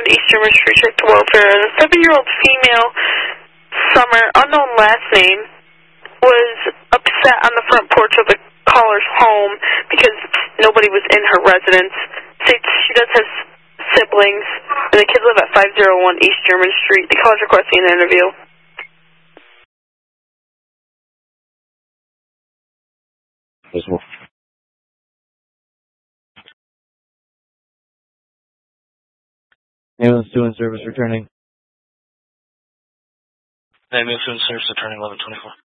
East German Street, check the welfare. The 7-year-old female, Summer, unknown last name, was upset on the front porch of the caller's home because nobody was in her residence. States she does have siblings, and the kids live at 501 East German Street. The caller's requesting an interview. Ambulance 2 in service returning. Ambulance 2 in service returning 1124.